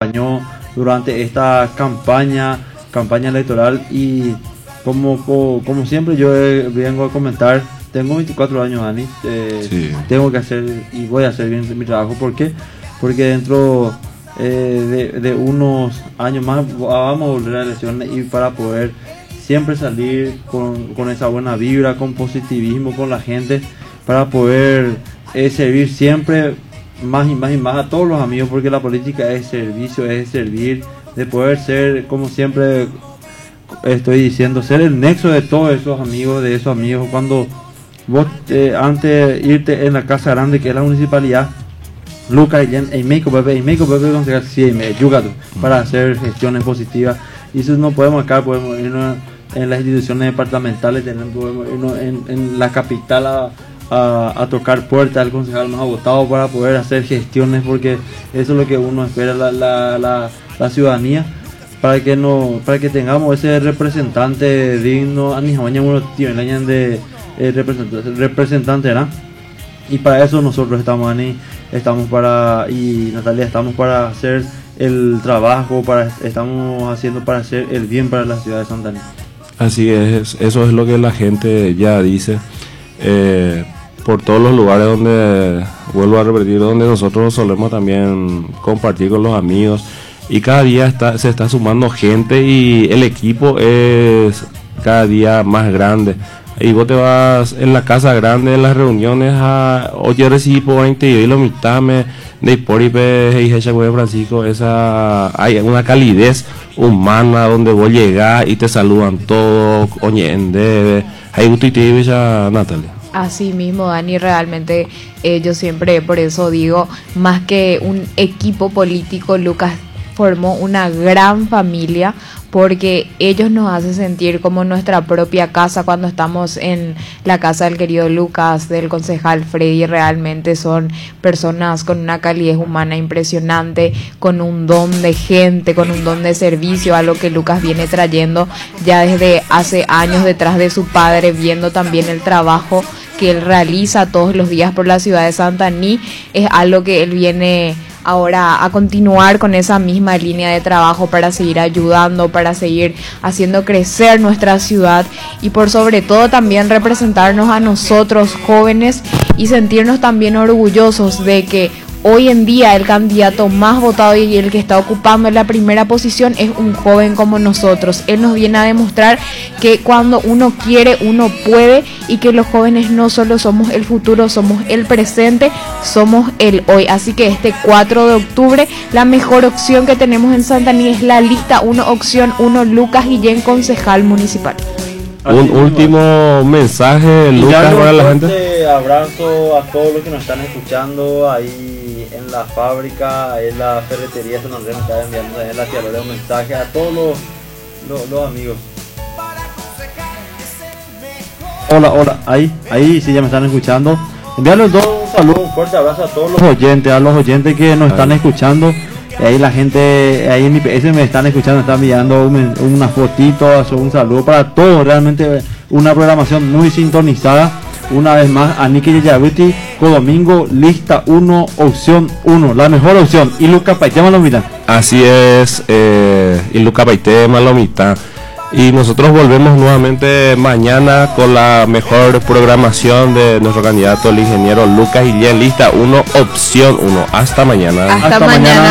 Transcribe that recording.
acompañó durante esta campaña electoral, y como siempre yo vengo a comentar, tengo 24 años, Dani, Sí. tengo que hacer y voy a hacer bien mi trabajo. ¿Por qué? Porque dentro de unos años más vamos a volver a elecciones, y para poder siempre salir con esa buena vibra, con positivismo con la gente, para poder servir siempre más y más y más a todos los amigos, porque la política es servicio, es servir, de poder ser, como siempre estoy diciendo, ser el nexo de todos esos amigos, cuando vos antes de irte en la casa grande que es la municipalidad, Lucas y Meiko Pepe concejal sí, para hacer gestiones positivas, y eso no podemos acá, podemos irnos en las instituciones departamentales, podemos irnos en la capital a tocar puertas al concejal más votado para poder hacer gestiones, porque eso es lo que uno espera, la ciudadanía, para que tengamos ese representante digno, de representante, ¿verdad? Y para eso nosotros estamos, Ani, y Natalia, estamos para hacer el trabajo, estamos haciendo para hacer el bien para la ciudad de Santa Ana. Así es, eso es lo que la gente ya dice. Por todos los lugares donde, vuelvo a repetir, donde nosotros solemos también compartir con los amigos, y cada día se está sumando gente, y el equipo es cada día más grande. Y vos te vas en la casa grande, en las reuniones, oye, recibo 20 y lo mitad de Iporipe y Francisco, hay una calidez humana donde vos llegás y te saludan todos, oye, hay Natalia. Así mismo, Dani, realmente yo siempre por eso digo, más que un equipo político, Lucas formó una gran familia, porque ellos nos hacen sentir como nuestra propia casa cuando estamos en la casa del querido Lucas, del concejal Freddy. Realmente son personas con una calidez humana impresionante, con un don de gente, con un don de servicio, a lo que Lucas viene trayendo ya desde hace años detrás de su padre, viendo también el trabajo que él realiza todos los días por la ciudad de Santa Ana. Es algo que él viene ahora a continuar con esa misma línea de trabajo para seguir ayudando, para seguir haciendo crecer nuestra ciudad, y por sobre todo también representarnos a nosotros jóvenes y sentirnos también orgullosos de que hoy en día el candidato más votado y el que está ocupando la primera posición es un joven como nosotros. Él nos viene a demostrar que cuando uno quiere, uno puede, y que los jóvenes no solo somos el futuro, somos el presente, somos el hoy. Así que este 4 de octubre la mejor opción que tenemos en Santa Ana es la lista 1, opción 1, Lucas Guillén, concejal municipal. Un último mensaje, Lucas, para la gente. Abrazo a todos los que nos están escuchando ahí en la fábrica, ahí en la ferretería San Andrés, me está enviando en la tiarora un mensaje a todos los amigos. Hola, ahí sí ya me están escuchando. Enviarles un saludo, un fuerte abrazo a todos los oyentes que nos están escuchando. Ahí la gente, ahí en mi PS me están escuchando, me están enviando una fotito, un saludo para todos. Realmente una programación muy sintonizada. Una vez más, Aniki Yayabuti, Codomingo, lista 1, opción 1, la mejor opción. Y Lucas Paité Malomita. Así es, y Lucas Paité Malomita. Y nosotros volvemos nuevamente mañana con la mejor programación de nuestro candidato, el ingeniero Lucas Guillén, lista 1, opción 1. Hasta mañana. Hasta mañana.